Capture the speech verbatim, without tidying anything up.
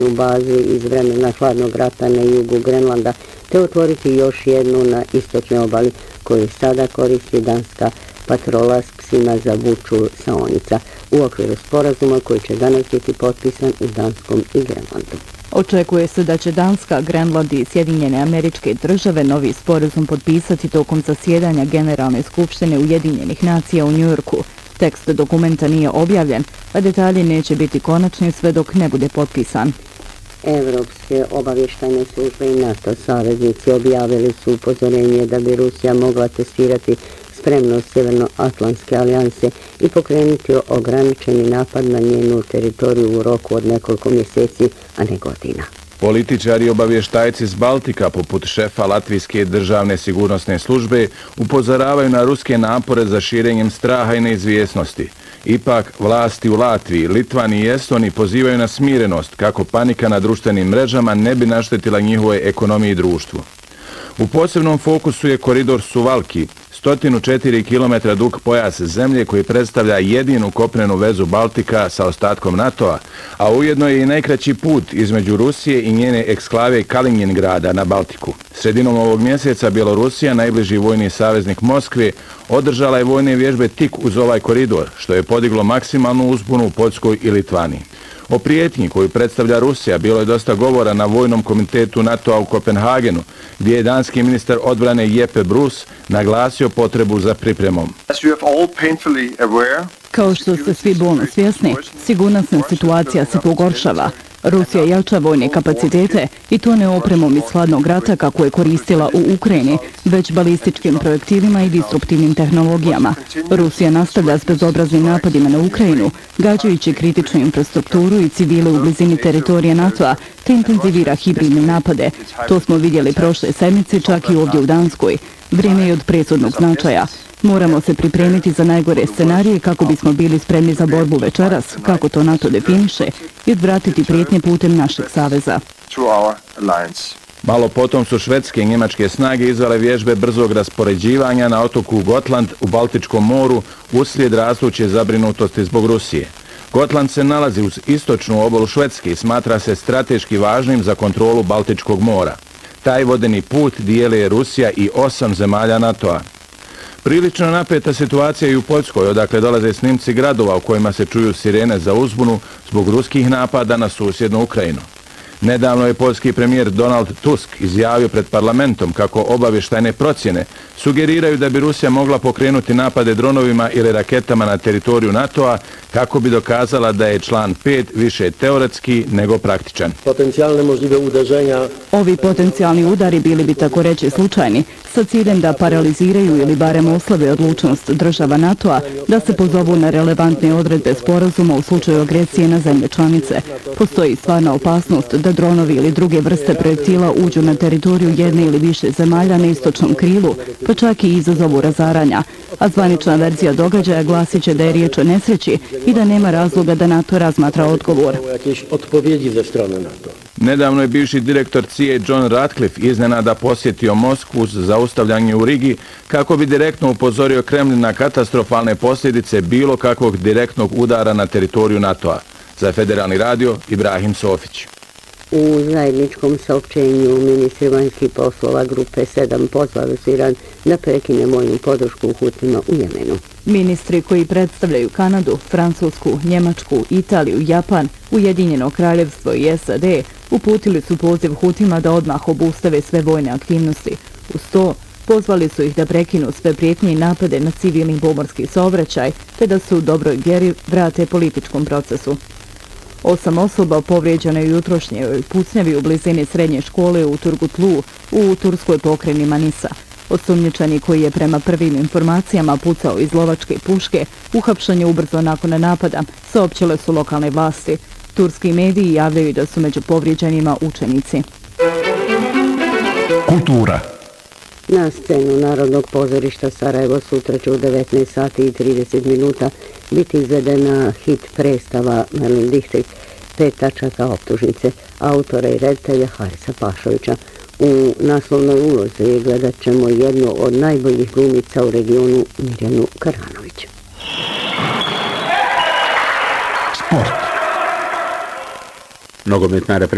bazu iz vremena hladnog rata na jugu Grenlanda, te otvoriti još jednu na istočnoj obali koju sada koristi danska patrola s psima za vuču saonica u okviru sporazuma koji će danas biti potpisan u Danskom i Grenlandu. Očekuje se da će Danska, Grenland i Sjedinjene Američke Države novi sporazum potpisati tokom zasjedanja Generalne skupštine Ujedinjenih nacija u Njujorku. Tekst dokumenta nije objavljen, a detalji neće biti konačni sve dok ne bude potpisan. Evropske obavještajne službe i NATO saveznici objavili su upozorenje da bi Rusija mogla testirati spremnost Sjevernoatlantske alijanse i pokrenuti ograničeni napad na njenu teritoriju u roku od nekoliko mjeseci, a ne godina. Političari i obavještajci s Baltika, poput šefa Latvijske državne sigurnosne službe, upozoravaju na ruske napore za širenjem straha i neizvjesnosti. Ipak, vlasti u Latviji, Litvaniji i Estoniji pozivaju na smirenost kako panika na društvenim mrežama ne bi naštetila njihovoj ekonomiji i društvu. U posebnom fokusu je koridor Suvalki, sto četiri kilometra dug pojas zemlje koji predstavlja jedinu kopnenu vezu Baltika sa ostatkom NATO-a, a ujedno je i najkraći put između Rusije i njene eksklave Kaliningrada na Baltiku. Sredinom ovog mjeseca Bjelorusija, najbliži vojni saveznik Moskve, održala je vojne vježbe tik uz ovaj koridor, što je podiglo maksimalnu uzbunu u Poljskoj i Litvaniji. O prijetnji koju predstavlja Rusija bilo je dosta govora na Vojnom komitetu NATO-a u Kopenhagenu, gdje je danski ministar odbrane Jeppe Bruus naglasio potrebu za pripremom. Kao što ste svi bolno svjesni, sigurnosna situacija se pogoršava. Rusija jača vojne kapacitete i to ne opremom iz hladnog rata kako je koristila u Ukrajini, već balističkim projektilima i disruptivnim tehnologijama. Rusija nastavlja s bezobraznim napadima na Ukrajinu, gađajući kritičnu infrastrukturu i civile u blizini teritorije NATO-a, te intenzivira hibridne napade. To smo vidjeli prošle sedmice, čak i ovdje u Danskoj. Vrijeme je od presudnog značaja. Moramo se pripremiti za najgore scenarije kako bismo bili spremni za borbu večeras, kako to NATO definiše, i odvratiti prijetnje putem našeg saveza. Malo potom su švedske i njemačke snage izvele vježbe brzog raspoređivanja na otoku Gotland u Baltičkom moru uslijed rastuće zabrinutosti zbog Rusije. Gotland se nalazi uz istočnu obalu Švedske i smatra se strateški važnim za kontrolu Baltičkog mora. Taj vodeni put dijele Rusija i osam zemalja NATO-a. Prilično napeta situacija i u Poljskoj, odakle dolaze snimci gradova u kojima se čuju sirene za uzbunu zbog ruskih napada na susjednu Ukrajinu. Nedavno je poljski premijer Donald Tusk izjavio pred parlamentom kako obavještajne procjene sugeriraju da bi Rusija mogla pokrenuti napade dronovima ili raketama na teritoriju NATO-a kako bi dokazala da je član pet više teoretski nego praktičan. Potencijalne možljive udeženja. Ovi potencijalni udari bili bi tako reći slučajni, sa ciljem da paraliziraju ili barem oslabe odlučnost država NATO-a da se pozovu na relevantne odredbe sporazuma u slučaju agresije na zemlje članice. Postoji stvarna opasnost da dronovi ili druge vrste projektila uđu na teritoriju jedne ili više zemalja na istočnom krilu, pa čak i izazovu razaranja. A zvanična verzija događaja glasit će da je riječ o nesreći i da nema razloga da NATO razmatra odgovor. Nedavno je bivši direktor C I A John Ratcliffe iznenada posjetio Moskvu za zaustavljanje u Rigi kako bi direktno upozorio Kremlin na katastrofalne posljedice bilo kakvog direktnog udara na teritoriju NATO-a. Za Federalni radio, Ibrahim Sofić. U zajedničkom saopćenju ministri vanjskih poslova grupe sedam pozvali su Iran da prekine vojnu podršku Hutima u Jemenu. Ministri koji predstavljaju Kanadu, Francusku, Njemačku, Italiju, Japan, Ujedinjeno kraljevstvo i S A D uputili su poziv Hutima da odmah obustave sve vojne aktivnosti. Uz to pozvali su ih da prekinu sve prijetnje i napade na civilni pomorski saobraćaj, te da se u dobroj vjeri vrate političkom procesu. Osam osoba povrijeđeno je jutrošnjoj pucnjavi u blizini srednje škole u Turgutlu u turskoj pokrajini Manisa. Osumnjičeni koji je prema prvim informacijama pucao iz lovačke puške, uhapšen je ubrzo nakon napada, saopćile su lokalne vlasti. Turski mediji javljaju da su među povrijeđenima učenici. Kultura. Na scenu Narodnog pozorišta Sarajevo sutra će u devetnaest sati i trideset minuta biti izvedena hit predstava Merlin Dietrich, pet tačaka optužnice, autora i reditelja Harisa Pašovića. U naslovnoj ulozi gledat ćemo jednu od najboljih glumica u regionu, Mirjanu Karanović. Sport. Nogometna reprezentacija